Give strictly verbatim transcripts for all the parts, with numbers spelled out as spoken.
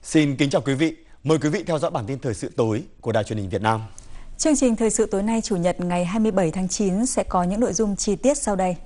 Xin kính chào quý vị. Mời quý vị theo dõi bản tin thời sự tối của Đài Truyền hình Việt Nam. Chương trình thời sự tối nay Chủ nhật ngày hai mươi bảy tháng chín sẽ có những nội dung chi tiết sau đây.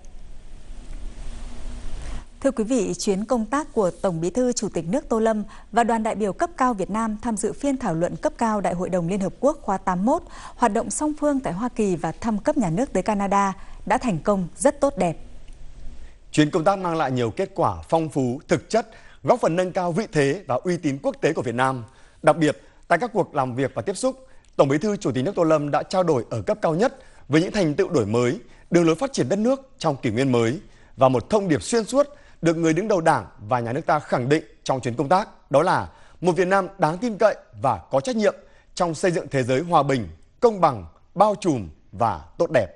Thưa quý vị, chuyến công tác của Tổng Bí thư Chủ tịch nước Tô Lâm và đoàn đại biểu cấp cao Việt Nam tham dự phiên thảo luận cấp cao Đại hội đồng Liên Hợp Quốc khóa tám mươi mốt, hoạt động song phương tại Hoa Kỳ và thăm cấp nhà nước tới Canada đã thành công rất tốt đẹp. Chuyến công tác mang lại nhiều kết quả phong phú, thực chất, góp phần nâng cao vị thế và uy tín quốc tế của Việt Nam. Đặc biệt, tại các cuộc làm việc và tiếp xúc, Tổng Bí thư Chủ tịch nước Tô Lâm đã trao đổi ở cấp cao nhất với những thành tựu đổi mới, đường lối phát triển đất nước trong kỷ nguyên mới và một thông điệp xuyên suốt được người đứng đầu Đảng và Nhà nước ta khẳng định trong chuyến công tác, đó là một Việt Nam đáng tin cậy và có trách nhiệm trong xây dựng thế giới hòa bình, công bằng, bao trùm và tốt đẹp.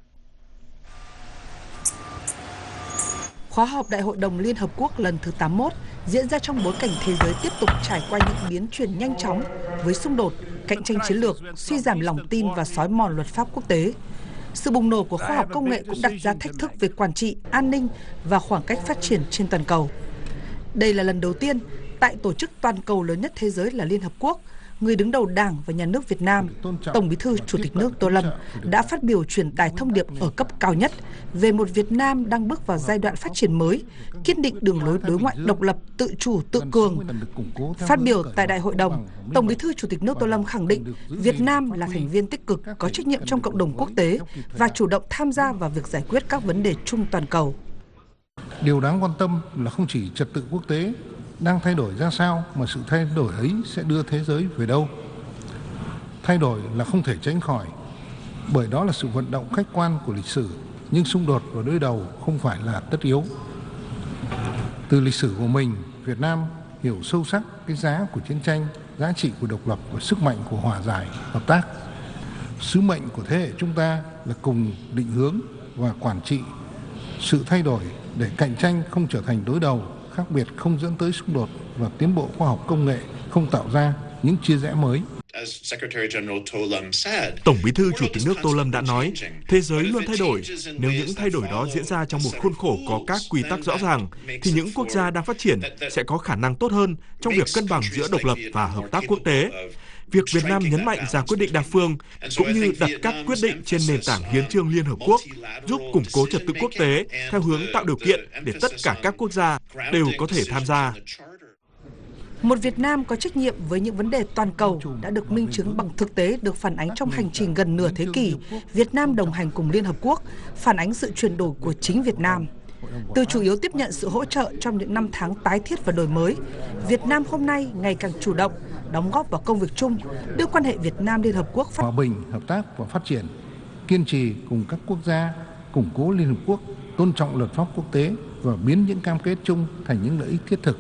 Khóa họp Đại hội đồng Liên Hợp Quốc lần thứ tám mươi mốt diễn ra trong bối cảnh thế giới tiếp tục trải qua những biến chuyển nhanh chóng với xung đột, cạnh tranh chiến lược, suy giảm lòng tin và xói mòn luật pháp quốc tế. Sự bùng nổ của khoa học công nghệ cũng đặt ra thách thức về quản trị, an ninh và khoảng cách phát triển trên toàn cầu. Đây là lần đầu tiên tại tổ chức toàn cầu lớn nhất thế giới là Liên Hợp Quốc, người đứng đầu Đảng và Nhà nước Việt Nam, Tổng Bí thư Chủ tịch nước Tô Lâm đã phát biểu truyền tải thông điệp ở cấp cao nhất về một Việt Nam đang bước vào giai đoạn phát triển mới, kiên định đường lối đối ngoại độc lập, tự chủ, tự cường. Phát biểu tại Đại hội đồng, Tổng Bí thư Chủ tịch nước Tô Lâm khẳng định Việt Nam là thành viên tích cực, có trách nhiệm trong cộng đồng quốc tế và chủ động tham gia vào việc giải quyết các vấn đề chung toàn cầu. Điều đáng quan tâm là không chỉ trật tự quốc tế đang thay đổi ra sao mà sự thay đổi ấy sẽ đưa thế giới về đâu. Thay đổi là không thể tránh khỏi, bởi đó là sự vận động khách quan của lịch sử, nhưng xung đột và đối đầu không phải là tất yếu. Từ lịch sử của mình, Việt Nam hiểu sâu sắc cái giá của chiến tranh, giá trị của độc lập và sức mạnh của hòa giải, hợp tác. Sứ mệnh của thế hệ chúng ta là cùng định hướng và quản trị sự thay đổi để cạnh tranh không trở thành đối đầu, khác biệt không dẫn tới xung đột và tiến bộ khoa học công nghệ không tạo ra những chia rẽ mới. Tổng Bí thư Chủ tịch nước Tô Lâm đã nói, thế giới luôn thay đổi. Nếu những thay đổi đó diễn ra trong một khuôn khổ có các quy tắc rõ ràng, thì những quốc gia đang phát triển sẽ có khả năng tốt hơn trong việc cân bằng giữa độc lập và hợp tác quốc tế. Việc Việt Nam nhấn mạnh ra quyết định đa phương, cũng như đặt các quyết định trên nền tảng hiến chương Liên Hợp Quốc, giúp củng cố trật tự quốc tế theo hướng tạo điều kiện để tất cả các quốc gia đều có thể tham gia. Một Việt Nam có trách nhiệm với những vấn đề toàn cầu đã được minh chứng bằng thực tế, được phản ánh trong hành trình gần nửa thế kỷ Việt Nam đồng hành cùng Liên Hợp Quốc, phản ánh sự chuyển đổi của chính Việt Nam. Từ chủ yếu tiếp nhận sự hỗ trợ trong những năm tháng tái thiết và đổi mới, Việt Nam hôm nay ngày càng chủ động, đóng góp vào công việc chung, đưa quan hệ Việt Nam-Liên Hợp Quốc phát hòa bình, hợp tác và phát triển, kiên trì cùng các quốc gia, củng cố Liên Hợp Quốc, tôn trọng luật pháp quốc tế và biến những cam kết chung thành những lợi ích thiết thực